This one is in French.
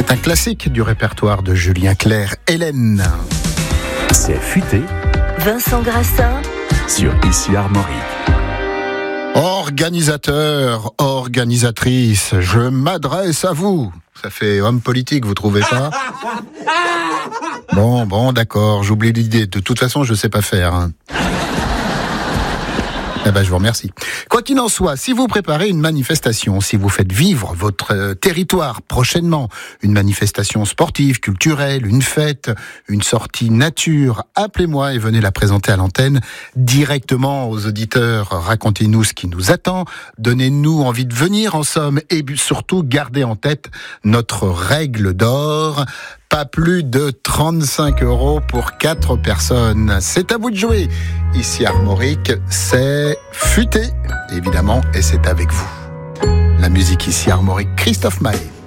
C'est un classique du répertoire de Julien Clerc, Hélène. C'est futé. Vincent Grassin Sur Ici Armorique. Organisateur, organisatrice, je m'adresse à vous. Ça fait homme politique, vous trouvez pas? Bon, d'accord, j'oublie l'idée. De toute façon, je sais pas faire. Hein. Eh ben, je vous remercie. Quoi qu'il en soit, si vous préparez une manifestation, si vous faites vivre votre territoire prochainement, une manifestation sportive, culturelle, une fête, une sortie nature, appelez-moi et venez la présenter à l'antenne directement aux auditeurs. Racontez-nous ce qui nous attend, donnez-nous envie de venir en somme et surtout gardez en tête notre règle d'or. Pas plus de 35 € pour 4 personnes. C'est à vous de jouer. Ici Armorique, c'est futé, évidemment, et c'est avec vous. La musique ici Armorique, Christophe Maé.